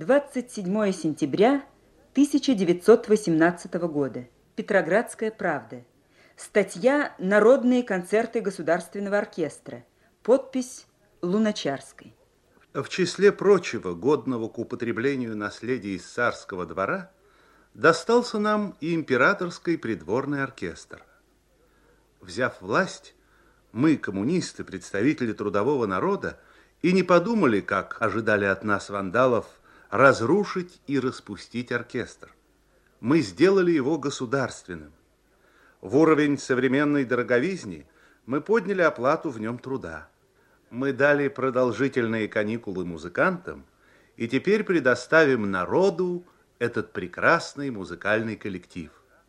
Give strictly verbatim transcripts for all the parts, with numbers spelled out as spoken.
двадцать седьмое сентября тысяча девятьсот восемнадцатого года. Петроградская правда. Статья «Народные концерты Государственного оркестра». Подпись Луначарской. В числе прочего годного к употреблению наследия из царского двора достался нам и императорский придворный оркестр. Взяв власть, мы, коммунисты, представители трудового народа, и не подумали, как ожидали от нас вандалов, разрушить и распустить оркестр. Мы сделали его государственным. В уровень современной дороговизни мы подняли оплату в нем труда. Мы дали продолжительные каникулы музыкантам и теперь предоставим народу этот прекрасный музыкальный коллектив.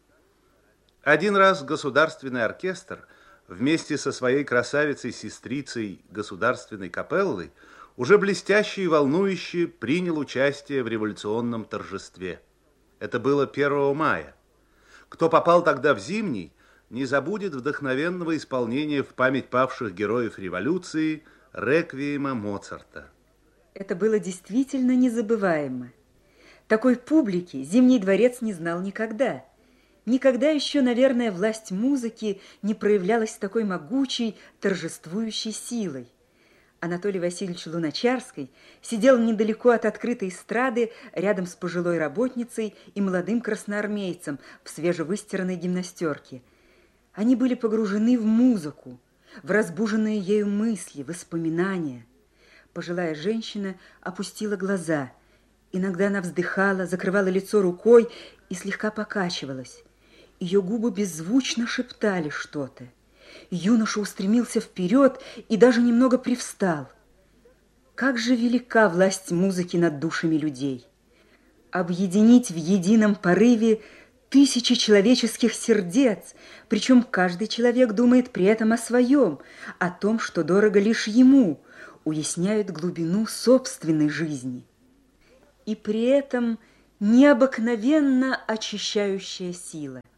Один раз государственный оркестр вместе со своей красавицей-сестрицей государственной капеллой уже блестяще и волнующе принял участие в революционном торжестве. Это было первого мая. Кто попал тогда в Зимний, не забудет вдохновенного исполнения в память павших героев революции реквиема Моцарта. Это было действительно незабываемо. Такой публики Зимний дворец не знал никогда. Никогда еще, наверное, власть музыки не проявлялась с такой могучей, торжествующей силой. Анатолий Васильевич Луначарский сидел недалеко от открытой эстрады рядом с пожилой работницей и молодым красноармейцем в свежевыстиранной гимнастерке. Они были погружены в музыку, в разбуженные ею мысли, воспоминания. Пожилая женщина опустила глаза. Иногда она вздыхала, закрывала лицо рукой и слегка покачивалась. Ее губы беззвучно шептали что-то. Юноша устремился вперед и даже немного привстал. Как же велика власть музыки над душами людей! Объединить в едином порыве тысячи человеческих сердец, причем каждый человек думает при этом о своем, о том, что дорого лишь ему, уясняет глубину собственной жизни. И при этом необыкновенно очищающая сила.